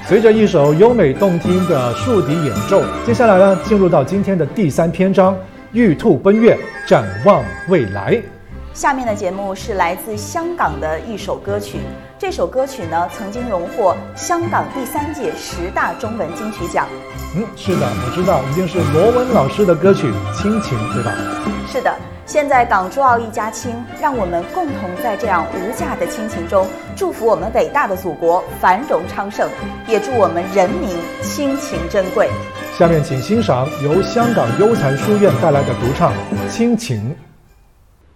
随着一首优美动听的竖笛演奏，接下来呢，进入到今天的第3篇章《玉兔奔月，展望未来》。 下面的节目是来自香港的一首歌曲，这首歌曲呢曾经荣获香港第3届10大中文金曲奖。 是的，我知道，一定是罗文老师的歌曲《亲情》，对吧？ 是的，现在港珠澳一家亲，让我们共同在这样无价的亲情中，祝福我们伟大的祖国繁荣昌盛，也祝我们人民亲情珍贵。 下面请欣赏由香港优才书院带来的独唱《亲情》。